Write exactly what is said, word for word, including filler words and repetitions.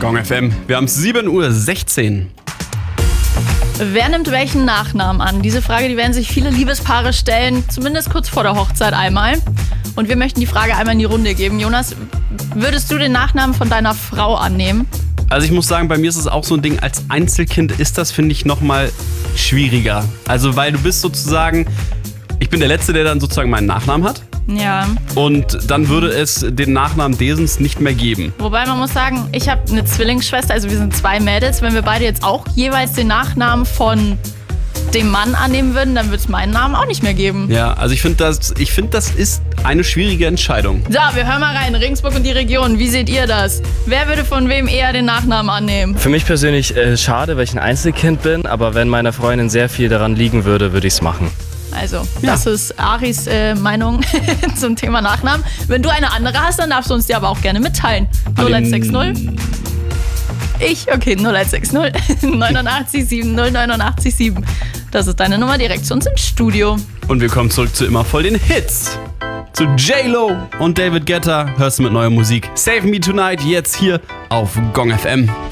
Gong F M. Wir haben sieben Uhr sechzehn. Wer nimmt welchen Nachnamen an? Diese Frage, die werden sich viele Liebespaare stellen, zumindest kurz vor der Hochzeit einmal. Und wir möchten die Frage einmal in die Runde geben. Jonas, würdest du den Nachnamen von deiner Frau annehmen? Also ich muss sagen, bei mir ist es auch so ein Ding, als Einzelkind ist das, finde ich, nochmal schwieriger. Also weil du bist sozusagen, ich bin der Letzte, der dann sozusagen meinen Nachnamen hat. Ja. Und dann würde es den Nachnamen Desens nicht mehr geben. Wobei man muss sagen, ich habe eine Zwillingsschwester, also wir sind zwei Mädels. Wenn wir beide jetzt auch jeweils den Nachnamen von dem Mann annehmen würden, dann würde es meinen Namen auch nicht mehr geben. Ja, also ich finde, das, ich find, das ist eine schwierige Entscheidung. So, wir hören mal rein. Regensburg und die Region, wie seht ihr das? Wer würde von wem eher den Nachnamen annehmen? Für mich persönlich äh, schade, weil ich ein Einzelkind bin, aber wenn meiner Freundin sehr viel daran liegen würde, würde ich es machen. Also, Ja. das ist Aris äh, Meinung zum Thema Nachnamen. Wenn du eine andere hast, dann darfst du uns die aber auch gerne mitteilen. null eins sechs null. Ich, okay, null eins sechs null neunundachtzig sieben null neunundachtzig sieben. Das ist deine Nummer direkt zu uns ins Studio. Und wir kommen zurück zu immer voll den Hits. Zu J-Lo und David Guetta hörst du mit neuer Musik. Save Me Tonight jetzt hier auf Gong F M.